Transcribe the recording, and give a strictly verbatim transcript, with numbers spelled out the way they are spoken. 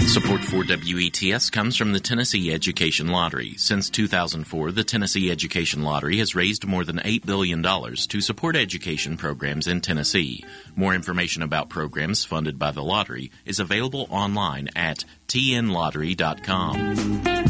Support for W E T S comes from the Tennessee Education Lottery. Since two thousand four, the Tennessee Education Lottery has raised more than eight billion dollars to support education programs in Tennessee. More information about programs funded by the lottery is available online at t n lottery dot com.